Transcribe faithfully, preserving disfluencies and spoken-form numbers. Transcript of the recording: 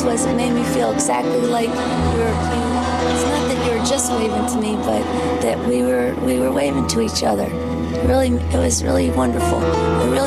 was it made me feel exactly like you were, you, it's not that you were just waving to me, but that we were we were waving to each other. Really, it was really wonderful. I really